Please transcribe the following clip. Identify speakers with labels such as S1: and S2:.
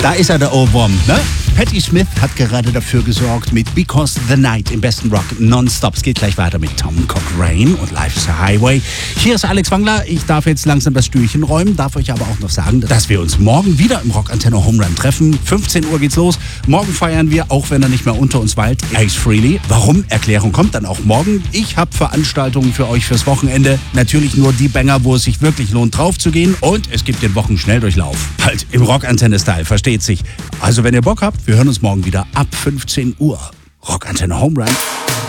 S1: Da ist er, der Ohrwurm, ne? Patti Smith hat gerade dafür gesorgt mit Because the Night im besten Rock nonstop. Es geht gleich weiter mit Tom Cochrane und Life's a Highway. Hier ist Alex Wangler. Ich darf jetzt langsam das Stühlchen räumen, darf euch aber auch noch sagen, dass wir uns morgen wieder im Rockantenne Home Run treffen. 15 Uhr geht's los. Morgen feiern wir, auch wenn er nicht mehr unter uns weilt, Ace Frehley. Warum? Erklärung kommt dann auch morgen. Ich habe Veranstaltungen für euch fürs Wochenende. Natürlich nur die Banger, wo es sich wirklich lohnt, drauf zu gehen. Und es gibt den Wochenschnelldurchlauf. Halt im Rockantenne-Style, versteht sich. Also wenn ihr Bock habt, wir hören uns morgen wieder ab 15 Uhr. Rockantenne Home Run.